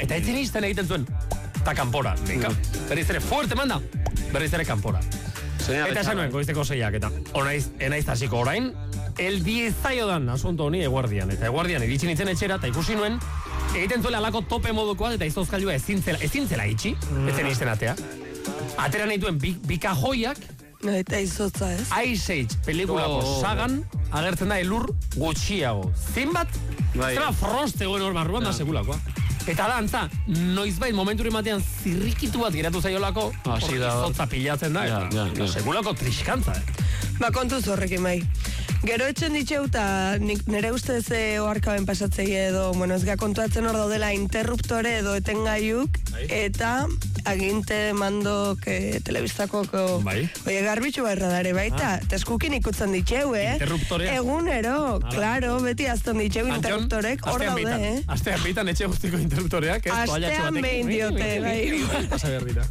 Eta etzen izten egiten zuen, eta kanpora. Berriz ere, fuerte manda, berriz ere kanpora. Eta esan nuen, goizteko 6ak, eta enaiz hasiko orain, el 10 zaiodan asunto honi eguardian. Eta eguardian iritsi nintzen etxera, eta ikusi nuen, egiten zuela alako tope modukoa, eta izozkailua ezin zela itxi, etzen izten atea. Atera nituen bi kajoiak, eta izotza, ez? Ice Age pelikulako sagan agertzen da elur gutxiago. Zinbat? Zera Frost egoen hor barruan da segulakoa. Eta da, antza, noizbait momenturen batean zirrikitu bat geratu zaiolako, izotza pilatzen da, segulako triskantza. Ba, kontuz horrekin bai. Gero etxen ditxeu eta nire ustez oarkaben pasatzei edo, ez kontuatzen hor daudela interruptore edo etengaiuk, eta aginte mandok telebistako oie garbitxu barra dare baita, teskukin ikutzen ditxeu, Interruptorea. Egunero, klaro, beti azten ditxeu interruptorek, hor daude, Astean behitan etxe guztiko interruptoreak, Astean behin diote, bai. Pasa behar dira.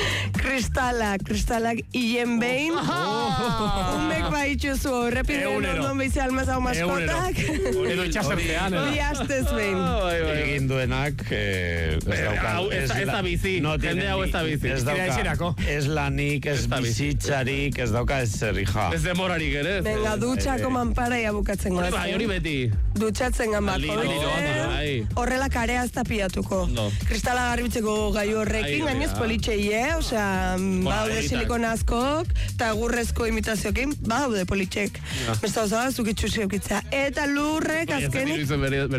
Kristalak hien behin, umek baitxuzu horrepide non behize almazau maskotak. Edo itxasertean. Bi astez behin. Egin duenak, ez da bizi, jende hau ez da bizi. Ez lanik, ez bizitzarik, ez dauka ez zerrija. Ez demorarik ere. Venga, dutxako manpara bukatzen goaz. Bai, hori beti. Dutxatzen gambat. Horrela karea ez tapiatuko. Kristala garbitzeko gai horrekin, gainez politxeie, osea, baude silikon askok, eta gurrezko imitaziokin, baude politxek. Besta osaba, zukitxu zeukitza. Eta lurrek azkenik...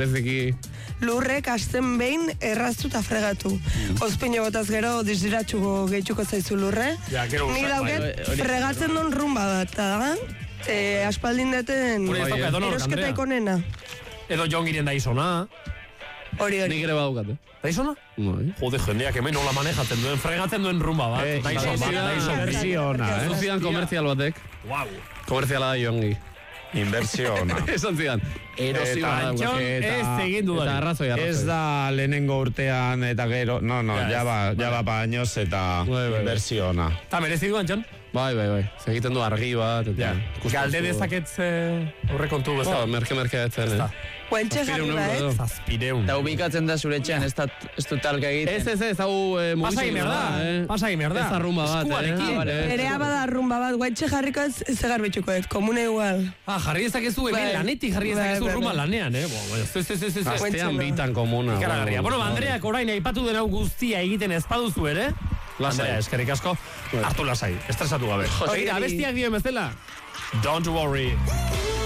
Lurrek azten behin erraztu eta fregatu. Ospine botaz gero dizdiratxuko gehitxuko zaizu lurre. Nik dauket fregatzen duen rumba bat, da? Aspaldin deten erosketa ikonena. Edo jongiren da izona. Hori. Nik ere badaukat, Da izona? Jode, jendeak hemen nola manejatzen duen, fregatzen duen rumba bat. Da izona, Zuzidan komertzial batek. Komertziala da jongi. Inversio ona. Esan zidan. Erosio ez egin dudan. Eta arrazoi. Ez da lehenengo urtean eta gero, ya ba paños eta inversio ona. Eta merezi duan, John? Bai. Segiten du argi bat. Galde dezaket horre kontu bezala. Merke etzen. Guentxe jarri bat. Zazpireun. Eta ubikatzen da zure etxean, ez dut talka egiten. Ez, hau mugitzen da. Pasa imerda. Ez arrumba bat. Erea bada arrumba bat, guentxe jarriko ez garbitxuko, komune igual. Jarri ezakezu, hemen lanetik jarri ezakezu ruma lanean, Astean bitan komuna. Ikaragarria. Bueno, Andreak orain aipatu den hau guztia egiten ezpaduzu ere. Andrea, eskerrik asko. Hartu lasai, estresatu gabe. Abestiak dio bezala. Don't worry.